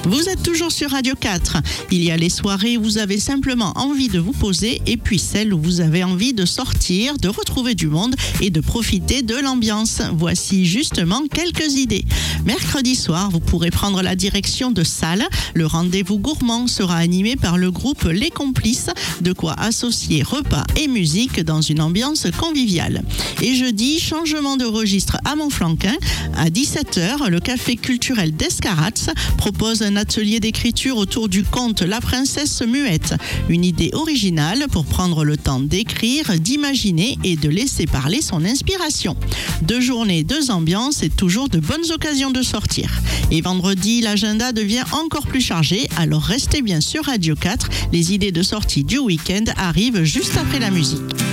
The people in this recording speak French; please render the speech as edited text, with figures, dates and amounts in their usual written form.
Vous êtes toujours sur Radio 4. Il y a les soirées où vous avez simplement envie de vous poser et puis celles où vous avez envie de sortir, de retrouver du monde et de profiter de l'ambiance. Voici justement quelques idées. Mercredi soir, vous pourrez prendre la direction de Salles. Le rendez-vous gourmand sera animé par le groupe Les Complices, de quoi associer repas et musique dans une ambiance conviviale. Et jeudi, changement de registre à Montflanquin. À 17h, le café culturel d'Escarats propose un atelier d'écriture autour du conte La Princesse Muette. Une idée originale pour prendre le temps d'écrire, d'imaginer et de laisser parler son inspiration. 2 journées, 2 ambiances et toujours de bonnes occasions de sortir. Et vendredi, l'agenda devient encore plus chargé, alors restez bien sur Radio 4. Les idées de sortie du week-end arrivent juste après la musique.